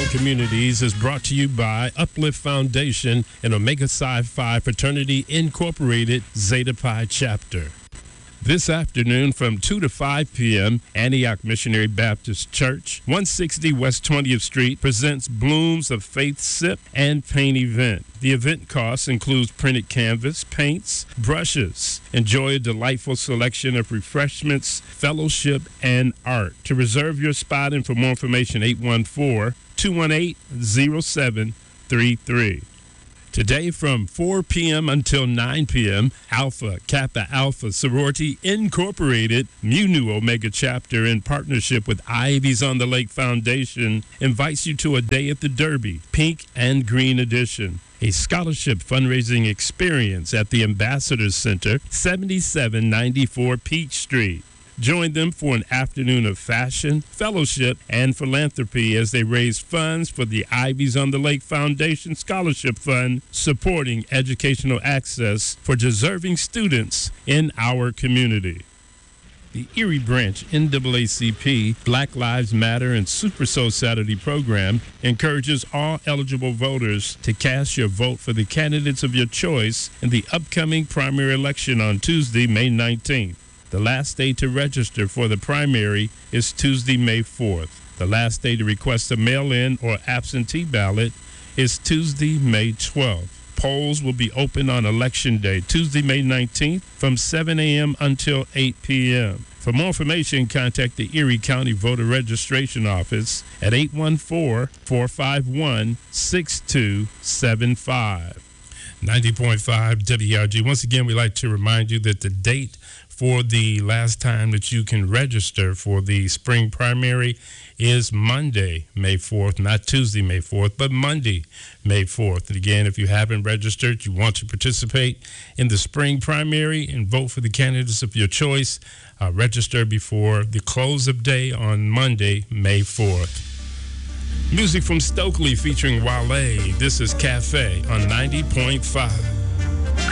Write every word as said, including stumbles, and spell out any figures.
Communities is brought to you by Uplift Foundation and Omega Psi Phi Fraternity Incorporated Zeta Pi Chapter. This afternoon from two to five p.m., Antioch Missionary Baptist Church, one sixty West twentieth Street, presents Blooms of Faith Sip and Paint event. The event cost includes printed canvas, paints, brushes. Enjoy a delightful selection of refreshments, fellowship, and art. To reserve your spot and for more information, eight one four, two one eight, zero seven three three. Today from four p.m. until nine p.m., Alpha Kappa Alpha Sorority Incorporated, Mu Nu Omega Chapter, in partnership with Ivies on the Lake Foundation, invites you to a day at the Derby, Pink and Green Edition, a scholarship fundraising experience at the Ambassador Center, seventy-seven ninety-four Peach Street. Join them for an afternoon of fashion, fellowship, and philanthropy as they raise funds for the Ivies on the Lake Foundation Scholarship Fund, supporting educational access for deserving students in our community. The Erie Branch N double A C P Black Lives Matter and Super Soul Saturday program encourages all eligible voters to cast your vote for the candidates of your choice in the upcoming primary election on Tuesday, May nineteenth. The last day to register for the primary is Tuesday, May fourth. The last day to request a mail-in or absentee ballot is Tuesday, May twelfth. Polls will be open on Election Day, Tuesday, May nineteenth, from seven a.m. until eight p.m. For more information, contact the Erie County Voter Registration Office at eight one four, four five one, six two seven five. ninety point five W R G. Once again, we'd like to remind you that the date for the last time that you can register for the spring primary is Monday, May fourth, not Tuesday, May fourth, but Monday, May fourth. And again, if you haven't registered, you want to participate in the spring primary and vote for the candidates of your choice, uh, register before the close of day on Monday, May fourth. Music from Stokely featuring Wale. This is Cafe on ninety point five.